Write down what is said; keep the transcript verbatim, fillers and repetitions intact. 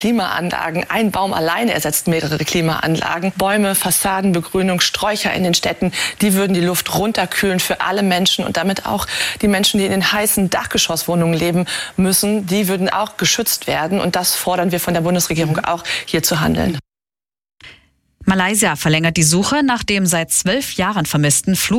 Klimaanlagen. Ein Baum alleine ersetzt mehrere Klimaanlagen. Bäume, Fassadenbegrünung, Sträucher in den Städten, die würden die Luft runterkühlen für alle Menschen und damit auch die Menschen, die in den heißen Dachgeschosswohnungen leben müssen, die würden auch geschützt werden. Und das fordern wir von der Bundesregierung auch, hier zu handeln. Malaysia verlängert die Suche nach dem seit zwölf Jahren vermissten Flug